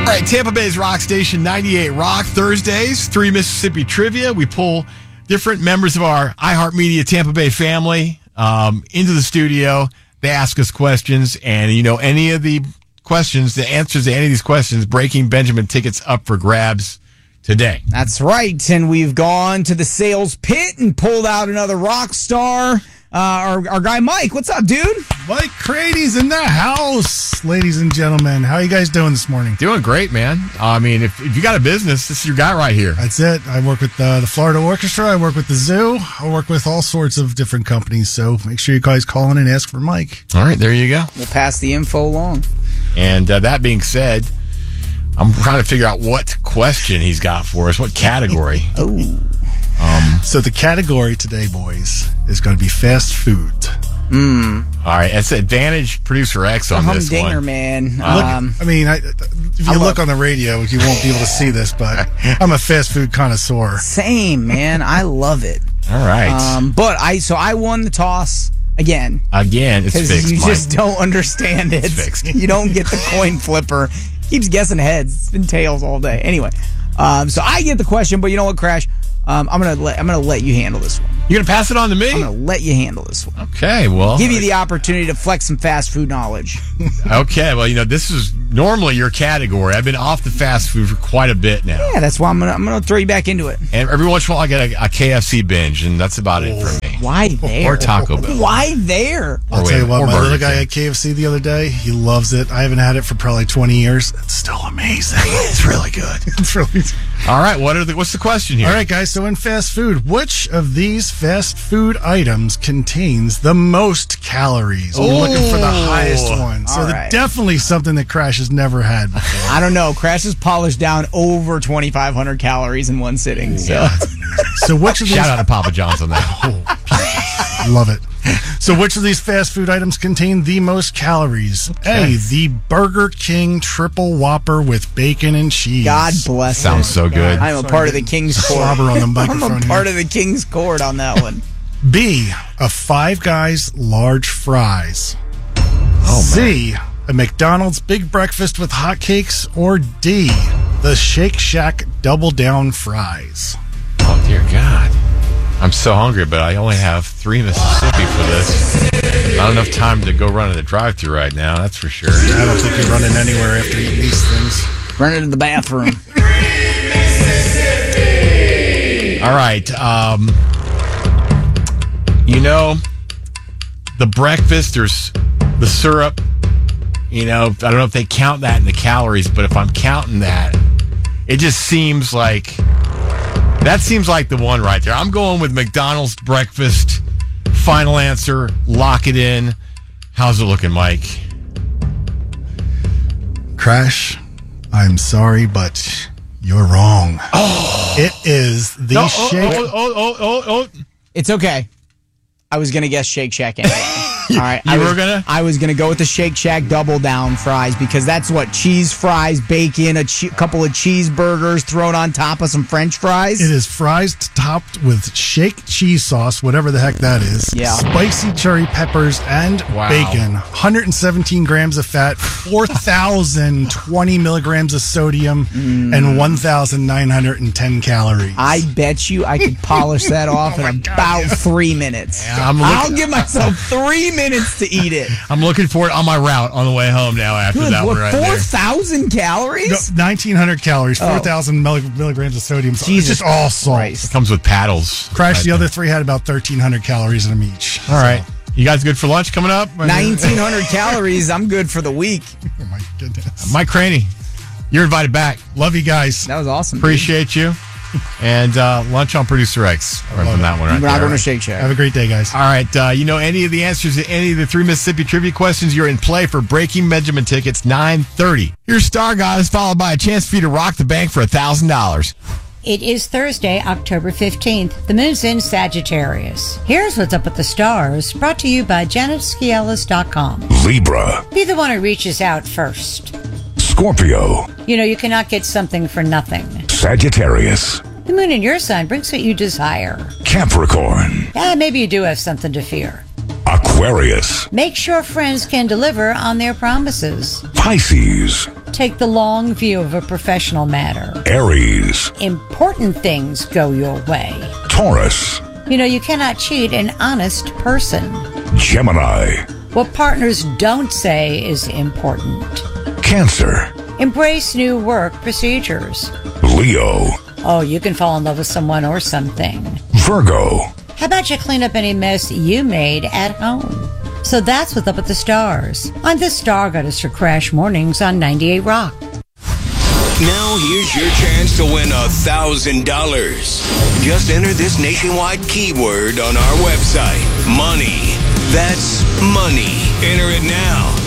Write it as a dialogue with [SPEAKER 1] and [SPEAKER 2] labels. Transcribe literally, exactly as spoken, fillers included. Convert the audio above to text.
[SPEAKER 1] right, Tampa Bay's Rock Station ninety-eight Rock. Thursdays, three Mississippi trivia. We pull different members of our iHeartMedia Tampa Bay family um, into the studio. They ask us questions, and you know, any of the questions, the answers to any of these questions, Breaking Benjamin tickets up for grabs today.
[SPEAKER 2] That's right, and we've gone to the sales pit and pulled out another rock star. Uh, our, our guy Mike, what's up, dude?
[SPEAKER 3] Mike Crady's in the house, ladies and gentlemen. How are you guys doing this morning?
[SPEAKER 1] Doing great, man. I mean, if, if you got a business, this is your guy right here.
[SPEAKER 3] That's it. I work with uh, the Florida Orchestra. I work with the Zoo. I work with all sorts of different companies. So make sure you guys call in and ask for Mike.
[SPEAKER 1] All right, there you go.
[SPEAKER 2] We'll pass the info along.
[SPEAKER 1] And uh, that being said, I'm trying to figure out what question he's got for us, what category.
[SPEAKER 2] Oh.
[SPEAKER 3] Um, so the category today, boys, is going to be fast food.
[SPEAKER 2] Mm.
[SPEAKER 1] All right, it's Advantage Producer X on this
[SPEAKER 2] humdinger,
[SPEAKER 1] one.
[SPEAKER 2] man.
[SPEAKER 3] Look,
[SPEAKER 2] Um,
[SPEAKER 3] I mean, I, if you
[SPEAKER 2] I'm
[SPEAKER 3] look
[SPEAKER 2] a-
[SPEAKER 3] on the radio, you won't be able to see this, but I'm a fast food connoisseur.
[SPEAKER 2] same, man. I love it.
[SPEAKER 1] All right.
[SPEAKER 2] Um, but I so I won the toss again.
[SPEAKER 1] Again, it's
[SPEAKER 2] Because
[SPEAKER 1] fixed,
[SPEAKER 2] you
[SPEAKER 1] Mike.
[SPEAKER 2] just don't understand it.
[SPEAKER 1] It's fixed.
[SPEAKER 2] You don't get the coin flipper. Keeps guessing heads. It's been tails all day. Anyway, um, so I get the question, but you know what, Crash? Um, I'm gonna let I'm gonna let you handle this one.
[SPEAKER 1] You're going to pass it on to me?
[SPEAKER 2] I'm gonna let you handle this one.
[SPEAKER 1] Okay, well.
[SPEAKER 2] Give you the opportunity to flex some fast food knowledge.
[SPEAKER 1] Okay, well, you know, this is normally your category. I've been off the fast food for quite a bit now.
[SPEAKER 2] Yeah, that's why I'm gonna I'm gonna throw you back into it.
[SPEAKER 1] And every once in a while, I get a, a K F C binge, and that's about it for me.
[SPEAKER 2] Why there?
[SPEAKER 1] Or Taco Bell.
[SPEAKER 2] Why there?
[SPEAKER 3] I'll
[SPEAKER 1] Or
[SPEAKER 3] tell you
[SPEAKER 1] wait,
[SPEAKER 3] what,
[SPEAKER 1] or
[SPEAKER 3] my
[SPEAKER 1] Burger
[SPEAKER 3] little guy
[SPEAKER 1] King.
[SPEAKER 3] at K F C the other day, he loves it. I haven't had it for probably twenty years. It's still amazing.
[SPEAKER 1] It's really good.
[SPEAKER 3] It's really.
[SPEAKER 1] All right, what are the, what's the question here?
[SPEAKER 3] All right, guys. So in fast food, which of these fast food items contains the most calories? We're looking for the highest one. So
[SPEAKER 2] All
[SPEAKER 3] the-
[SPEAKER 2] right.
[SPEAKER 3] definitely something that Crash has never had before.
[SPEAKER 2] I don't know. Crash has polished down over twenty-five hundred calories in one sitting. So
[SPEAKER 3] So which of these?
[SPEAKER 1] Shout out to Papa John's on that.
[SPEAKER 3] Love it. So which of these fast food items contain the most calories? A, the Burger King Triple Whopper with bacon and cheese.
[SPEAKER 2] God bless.
[SPEAKER 1] Sounds
[SPEAKER 2] it.
[SPEAKER 1] so good.
[SPEAKER 2] I'm a
[SPEAKER 3] Sorry,
[SPEAKER 2] part of the
[SPEAKER 3] getting
[SPEAKER 2] King's Court.
[SPEAKER 3] slobber on the
[SPEAKER 2] I'm
[SPEAKER 3] microphone
[SPEAKER 2] a part
[SPEAKER 3] here.
[SPEAKER 2] of the King's Court on that one.
[SPEAKER 3] B, a Five Guys large fries.
[SPEAKER 1] Oh,
[SPEAKER 3] C, a McDonald's big breakfast with hotcakes. Or D, the Shake Shack double down fries.
[SPEAKER 1] Oh, dear God. I'm so hungry, but I only have three Mississippi for this. Not enough time to go run in the drive-thru right now, that's for sure.
[SPEAKER 3] I don't think you're running anywhere after eating these things.
[SPEAKER 2] Run into the bathroom.
[SPEAKER 1] All right. Um, you know, the breakfast, there's the syrup. You know, I don't know if they count that in the calories, but if I'm counting that, it just seems like that seems like the one right there. I'm going with McDonald's breakfast. Final answer. Lock it in. How's it looking, Mike?
[SPEAKER 3] Crash, I'm sorry, but you're wrong. Oh. It is the
[SPEAKER 1] No, oh,
[SPEAKER 3] Shake...
[SPEAKER 1] oh, oh, oh, oh, oh.
[SPEAKER 2] It's okay. I was gonna guess Shake Shack anyway. All right,
[SPEAKER 1] You
[SPEAKER 2] I
[SPEAKER 1] were
[SPEAKER 2] was,
[SPEAKER 1] gonna?
[SPEAKER 2] I was gonna go with the Shake Shack double down fries because that's what cheese fries, bacon, a che- couple of cheeseburgers thrown on top of some French fries.
[SPEAKER 3] It is fries topped with shake cheese sauce, whatever the heck that is.
[SPEAKER 2] Yeah.
[SPEAKER 3] Spicy cherry peppers and
[SPEAKER 1] Wow.
[SPEAKER 3] bacon. one hundred seventeen grams of fat, four thousand twenty milligrams of sodium, and one thousand nine hundred ten calories.
[SPEAKER 2] I bet you I could polish that off in about three minutes.
[SPEAKER 1] I'm looking-
[SPEAKER 2] I'll give myself three minutes to eat it.
[SPEAKER 1] I'm looking for it on my route on the way home now after
[SPEAKER 2] Good,
[SPEAKER 1] that
[SPEAKER 2] what,
[SPEAKER 1] one right
[SPEAKER 2] four
[SPEAKER 1] there.
[SPEAKER 2] thousand calories?
[SPEAKER 3] No, nineteen hundred calories,
[SPEAKER 2] Oh.
[SPEAKER 3] four thousand milli- milligrams of sodium. It's
[SPEAKER 2] Jesus
[SPEAKER 3] just all salt.
[SPEAKER 2] Christ.
[SPEAKER 1] Comes with paddles.
[SPEAKER 3] Crash,
[SPEAKER 1] Right
[SPEAKER 3] the other three had about thirteen hundred calories in them each.
[SPEAKER 1] All right. You guys good for lunch coming up?
[SPEAKER 2] nineteen hundred calories. I'm good for the week.
[SPEAKER 3] Oh, my goodness.
[SPEAKER 1] Mike Craney, you're invited back.
[SPEAKER 3] Love you guys.
[SPEAKER 2] That was awesome. dude.
[SPEAKER 1] Appreciate you. And uh, lunch on Producer X. Right from that one right
[SPEAKER 2] We're not
[SPEAKER 1] there.
[SPEAKER 2] going to Shake Shack.
[SPEAKER 3] Have a great day, guys.
[SPEAKER 1] All right. Uh, you know any of the answers to any of the three Mississippi trivia questions, you're in play for Breaking Benjamin tickets, nine thirty. Here's Star Goddess, followed by a chance for you to rock the bank for one thousand dollars.
[SPEAKER 4] It is Thursday, October fifteenth. The moon's in Sagittarius. Here's what's up with the stars, brought to you by Janet Skielis dot com.
[SPEAKER 5] Libra,
[SPEAKER 4] Be the one who reaches out first.
[SPEAKER 5] Scorpio,
[SPEAKER 4] You know, you cannot get something for nothing.
[SPEAKER 5] Sagittarius,
[SPEAKER 4] The moon in your sign brings what you desire.
[SPEAKER 5] Capricorn,
[SPEAKER 4] Yeah, maybe you do have something to fear.
[SPEAKER 5] Aquarius. Aquarius.
[SPEAKER 4] Make sure friends can deliver on their promises.
[SPEAKER 5] Pisces.
[SPEAKER 4] Take the long view of a professional matter.
[SPEAKER 5] Aries.
[SPEAKER 4] Important things go your way.
[SPEAKER 5] Taurus.
[SPEAKER 4] You know, you cannot cheat an honest person.
[SPEAKER 5] Gemini.
[SPEAKER 4] What partners don't say is important.
[SPEAKER 5] Cancer.
[SPEAKER 4] Embrace new work procedures.
[SPEAKER 5] Leo.
[SPEAKER 4] Oh, you can fall in love with someone or something.
[SPEAKER 5] Virgo.
[SPEAKER 4] How about you clean up any mess you made at home? So that's what's up at the stars. I'm the Star Goddess for Crash Mornings on ninety-eight Rock.
[SPEAKER 6] Now here's your chance to win a thousand dollars. Just enter this nationwide keyword on our website. Money. That's money. Enter it now